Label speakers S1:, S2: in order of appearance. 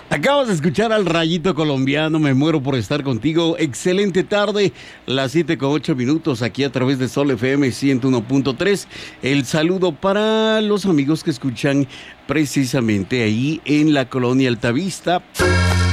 S1: Acabas de escuchar al Rayito Colombiano, me muero por estar contigo. Excelente tarde, las 7:08 aquí a través de Sol FM 101.3. El saludo para los amigos que escuchan precisamente ahí en la colonia Altavista.